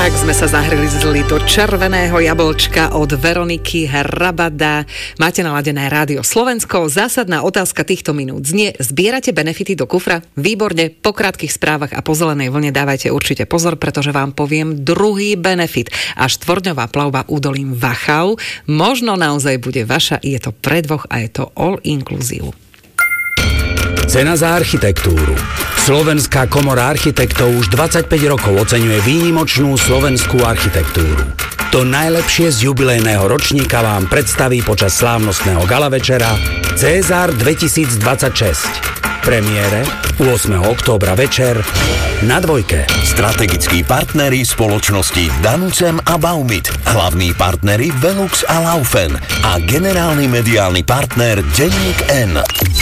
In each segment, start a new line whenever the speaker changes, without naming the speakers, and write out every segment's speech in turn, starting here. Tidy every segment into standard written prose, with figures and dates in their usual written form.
Tak sme sa zahryzli do červeného jablčka od Veroniky Hrabada. Máte naladené Rádio Slovensko. Zásadná otázka týchto minút znie: zbierate benefity do kufra? Výborne, po krátkych správach a po zelenej vlne dávajte určite pozor, pretože vám poviem druhý benefit. A štvorňová plavba údolím Wachau možno naozaj bude vaša. Je to pre dvoch a je to all inclusive.
Cena za architektúru. Slovenská komora architektov už 25 rokov oceňuje výnimočnú slovenskú architektúru. To najlepšie z jubilejného ročníka vám predstaví počas slávnostného gala večera César 2026. Premiére 8. októbra večer na Dvojke.
Strategickí partneri spoločnosti Danucem a Baumit, hlavní partneri Velux a Laufen a generálny mediálny partner Denník N.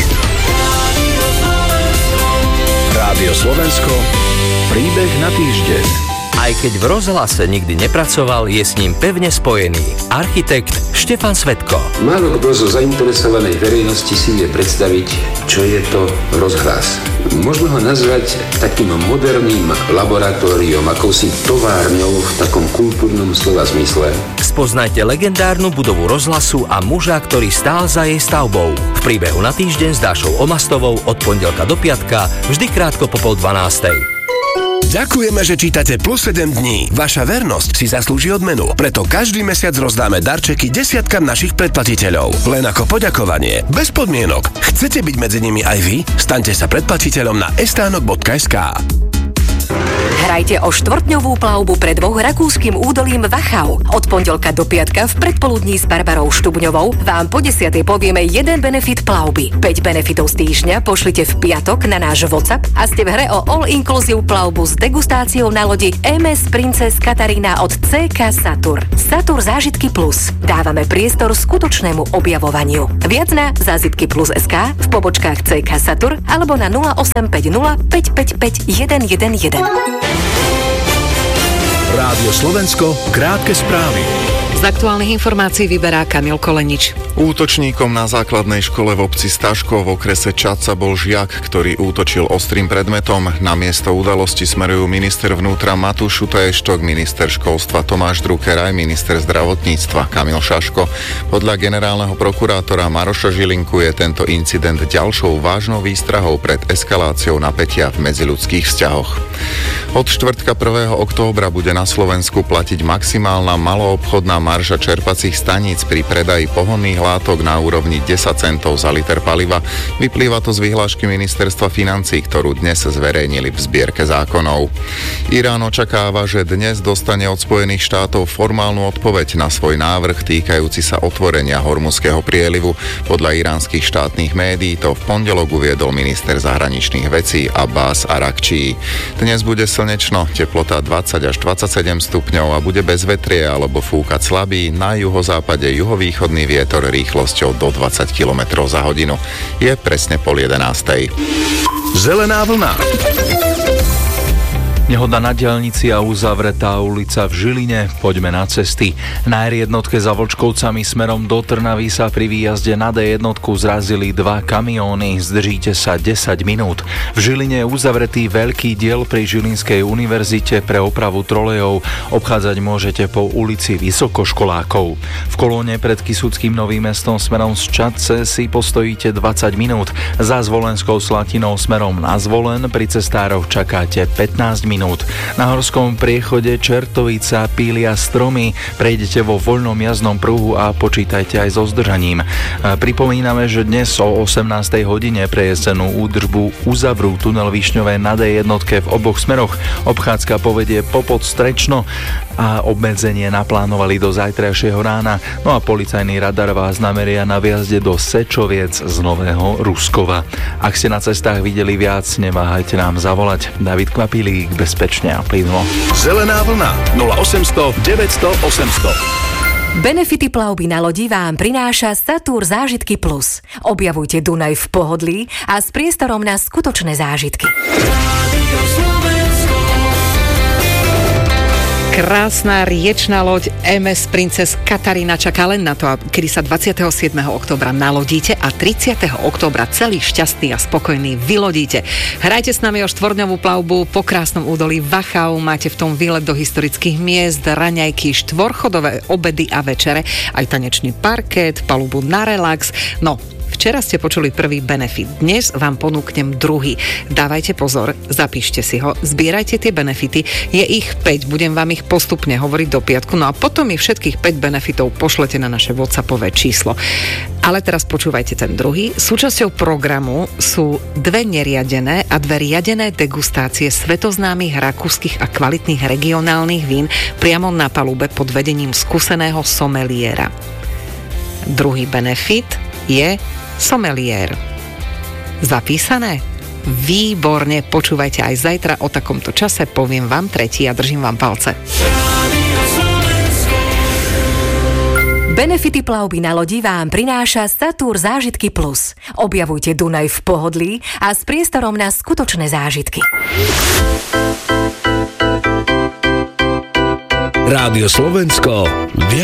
Rádio Slovensko, príbeh na týždeň.
Aj keď v rozhlase nikdy nepracoval, je s ním pevne spojený architekt Štefan Svetko.
Málo kto zo zainteresovanej verejnosti si vie predstaviť, čo je to rozhlas. Môžeme ho nazvať takým moderným laboratóriom, akousi továrňou v takom kultúrnom slova zmysle.
Spoznajte legendárnu budovu rozhlasu a muža, ktorý stál za jej stavbou. V príbehu na týždeň s Dášou Omastovou od pondelka do piatka, vždy krátko po 11:30.
Ďakujeme, že čítate Plus 7 dní. Vaša vernosť si zaslúži odmenu. Preto každý mesiac rozdáme darčeky desiatkam našich predplatiteľov. Len ako poďakovanie. Bez podmienok. Chcete byť medzi nimi aj vy? Staňte sa predplatiteľom na estánok.sk.
Hrajte o štvrtňovú plavbu pre dvoch rakúskym údolím Wachau. Od pondelka do piatka v predpoludní s Barbarou Štubňovou vám po 10:00 povieme jeden benefit plavby. 5 benefitov z týždňa pošlite v piatok na náš WhatsApp a ste v hre o all-inclusive plavbu s degustáciou na lodi MS Princess Katarína od CK Satur. Satur Zážitky Plus. Dávame priestor skutočnému objavovaniu. Viac na zážitkyplus.sk, v pobočkách CK Satur alebo na 0850 555 111.
Rádio Slovensko, krátke správy.
Z aktuálnych informácií vyberá Kamil Kolenič.
Útočníkom na základnej škole v obci Staškov v okrese Čadca bol žiak, ktorý útočil ostrým predmetom. Na miesto udalosti smerujú minister vnútra Matúš Šutaj-Eštok, minister školstva Tomáš Drucker aj minister zdravotníctva Kamil Šaško. Podľa generálneho prokurátora Maroša Žilinku je tento incident ďalšou vážnou výstrahou pred eskaláciou napätia v medziľudských vzťahoch. Od štvrtka 1. októbra bude na Slovensku platiť maximálna maloobchodná marža čerpacích staníc pri predaji pohonných látok na úrovni 10 centov za liter paliva. Vyplýva to z vyhlášky ministerstva financií, ktorú dnes zverejnili v zbierke zákonov. Irán očakáva, že dnes dostane od Spojených štátov formálnu odpoveď na svoj návrh týkajúci sa otvorenia Hormuzského prielivu. Podľa iránskych štátnych médií to v pondelok uviedol minister zahraničných vecí Abbas Arakčí. Dnes bude slnečno, teplota 20 až 27 stupňov a bude bez vetrie alebo fúkať slabý, na juhozápade juhovýchodný vietor rýchlosťou do 20 km za hodinu. Je presne 10:30.
Zelená vlna.
Nehoda na diaľnici a uzavretá ulica v Žiline. Poďme na cesty. Na R1 za Vlčkovcami smerom do Trnavy sa pri výjazde na D1 zrazili 2 kamióny. Zdržíte sa 10 minút. V Žiline je uzavretý veľký diel pri Žilinskej univerzite pre opravu trolejov. Obchádzať môžete po ulici Vysokoškolákov. V kolóne pred Kysuckým Novým Mestom smerom z Čadce si postojíte 20 minút. Za Zvolenskou Slatinou smerom na Zvolen pri cestároch čakáte 15 minút. Na horskom priechode Čertovica pília stromy, prejdete vo voľnom jazdnom pruhu a počítajte aj so zdržaním. Pripomíname, že dnes o 18. hodine pre jesenú údržbu uzavrú tunel Višňové na D1 v oboch smeroch. Obchádzka povedie popod Strečno a obmedzenie naplánovali do zajtrajšieho rána. No a policajný radar vás nameria na výjazde do Sečoviec z Nového Ruskova. Ak ste na cestách videli viac, neváhajte nám zavolať. David Kvapilík, bezpečne a plynulo.
Zelená vlna 0800 900 800.
Benefity plavby na lodi vám prináša Satur Zážitky Plus. Objavujte Dunaj v pohodlí a s priestorom na skutočné zážitky.
Krásna riečná loď MS Princess Katarína čaká len na to, kedy sa 27. októbra nalodíte a 30. októbra celý šťastný a spokojný vylodíte. Hrajte s nami o štvorňovú plavbu po krásnom údolí Wachau, máte v tom výlet do historických miest, raňajky, štvorchodové obedy a večere, aj tanečný parket, palubu na relax. No, včera ste počuli prvý benefit, dnes vám ponúknem druhý. Dávajte pozor, zapíšte si ho, zbierajte tie benefity, je ich 5, budem vám ich postupne hovoriť do piatku, no a potom mi všetkých 5 benefitov pošlete na naše WhatsAppové číslo. Ale teraz počúvajte ten druhý. Súčasťou programu sú 2 neriadené a 2 riadené degustácie svetoznámych rakúskych a kvalitných regionálnych vín priamo na palube pod vedením skúseného someliéra. Druhý benefit je someliér. Zapísané? Výborne, počúvajte aj zajtra o takomto čase, poviem vám tretí a držím vám palce.
Benefity plavby na lodi vám prináša Satur Zážitky Plus. Objavujte Dunaj v pohodlí a s priestorom na skutočné zážitky.
Rádio Slovensko